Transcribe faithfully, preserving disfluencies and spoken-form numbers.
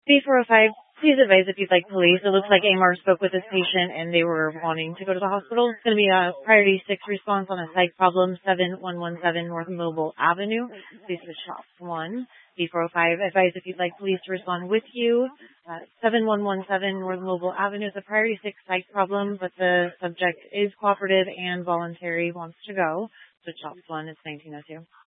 B four oh five, please advise if you'd like police. It looks like A M R spoke with this patient and they were wanting to go to the hospital. It's going to be a priority six response on a psych problem, seven one one seven North Mobile Avenue. Please switch off one. B four oh five, advise if you'd like police to respond with you. Uh, seven one one seven North Mobile Avenue is a priority six psych problem, but the subject is cooperative and voluntary, wants to go. Switch off one, it's nineteen oh two.